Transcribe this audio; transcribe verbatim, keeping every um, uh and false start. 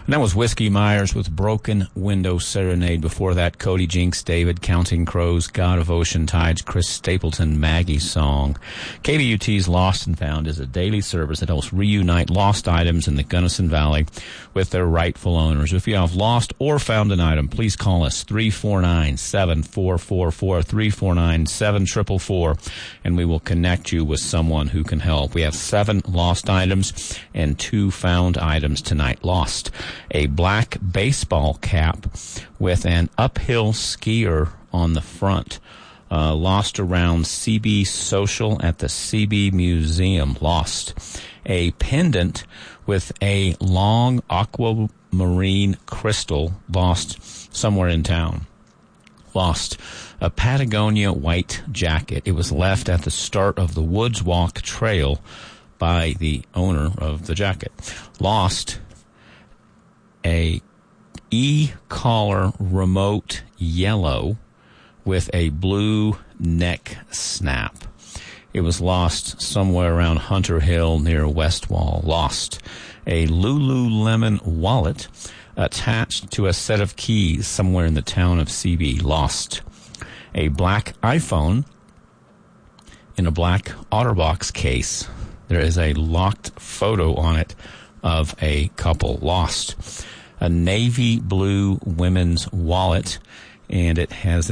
And that was Whiskey Myers with Broken Window Serenade. Before that, Cody Jinks, David, Counting Crows, God of Ocean Tides, Chris Stapleton, Maggie's Song. K B U T's Lost and Found is a daily service that helps reunite lost items in the Gunnison Valley with their rightful owners. If you have lost or found an item, please call us three four nine, seven four four four, three four nine, seven four four four, and we will connect you with someone who can help. We have seven lost items and two found items tonight. Lost: a black baseball cap with an uphill skier on the front. Uh, lost around C B Social at the C B Museum. Lost: a pendant with a long aquamarine crystal, lost somewhere in town. Lost: a Patagonia white jacket. It was left at the start of the Woods Walk Trail by the owner of the jacket. Lost: a e-collar remote yellow with a blue neck snap. It was lost somewhere around Hunter Hill near West Wall. Lost: a Lululemon wallet attached to a set of keys somewhere in the town of C B. Lost: a black iPhone in a black OtterBox case. There is a locked photo on it of a couple. Lost: a navy blue women's wallet, and it has